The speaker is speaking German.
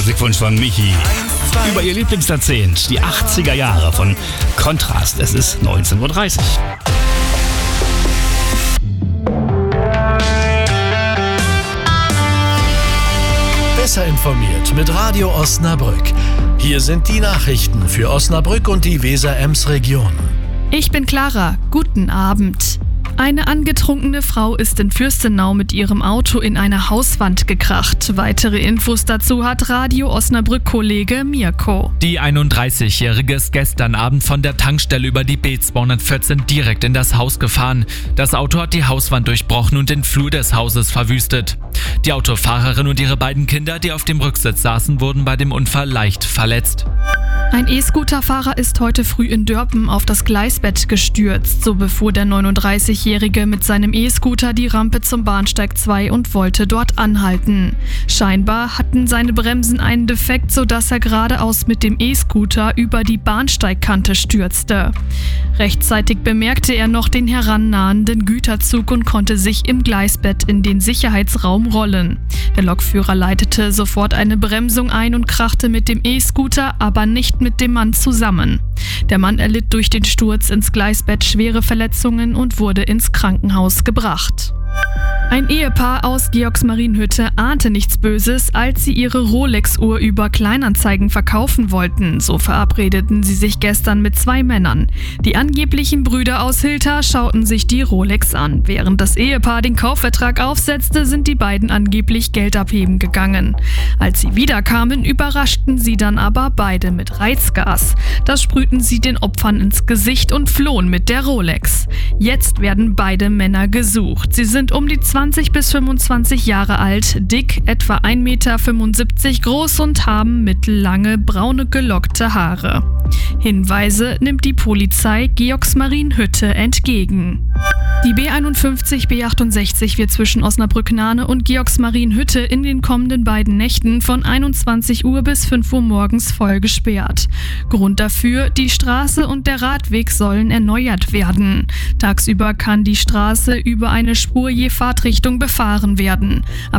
Musikwunsch von Michi. Über ihr Lieblingsjahrzehnt, die 80er Jahre von Kontrast. Es ist 19.30 Uhr. Besser informiert mit Radio Osnabrück. Hier sind die Nachrichten für Osnabrück und die Weser-Ems-Region. Ich bin Clara. Guten Abend. Eine angetrunkene Frau ist in Fürstenau mit ihrem Auto in eine Hauswand gekracht. Weitere Infos dazu hat Radio Osnabrück-Kollege Mirko. Die 31-Jährige ist gestern Abend von der Tankstelle über die B214 direkt in das Haus gefahren. Das Auto hat die Hauswand durchbrochen und den Flur des Hauses verwüstet. Die Autofahrerin und ihre beiden Kinder, die auf dem Rücksitz saßen, wurden bei dem Unfall leicht verletzt. Ein E-Scooter-Fahrer ist heute früh in Dörpen auf das Gleisbett gestürzt. So befuhr der 39-Jährige mit seinem E-Scooter die Rampe zum Bahnsteig 2 und wollte dort anhalten. Scheinbar hatten seine Bremsen einen Defekt, sodass er geradeaus mit dem E-Scooter über die Bahnsteigkante stürzte. Rechtzeitig bemerkte er noch den herannahenden Güterzug und konnte sich im Gleisbett in den Sicherheitsraum rollen. Der Lokführer leitete sofort eine Bremsung ein und krachte mit dem E-Scooter, aber nicht mit dem Mann zusammen. Der Mann erlitt durch den Sturz ins Gleisbett schwere Verletzungen und wurde ins Krankenhaus gebracht. Ein Ehepaar aus Georgsmarienhütte ahnte nichts Böses, als sie ihre Rolex-Uhr über Kleinanzeigen verkaufen wollten. So verabredeten sie sich gestern mit 2 Männern. Die angeblichen Brüder aus Hilter schauten sich die Rolex an. Während das Ehepaar den Kaufvertrag aufsetzte, sind die beiden angeblich Geld abheben gegangen. Als sie wiederkamen, überraschten sie dann aber beide mit Reizgas. Das sprühten sie den Opfern ins Gesicht und flohen mit der Rolex. Jetzt werden beide Männer gesucht. Sie sind um die 20 bis 25 Jahre alt, dick, etwa 1,75 Meter groß und haben mittellange, braune, gelockte Haare. Hinweise nimmt die Polizei Georgsmarienhütte entgegen. Die B51, B68 wird zwischen Osnabrück-Nahe und Georgsmarienhütte in den kommenden beiden Nächten von 21 Uhr bis 5 Uhr morgens voll gesperrt. Grund dafür: die Straße und der Radweg sollen erneuert werden. Tagsüber kann die Straße über eine Spur je Fahrtrichtung befahren werden.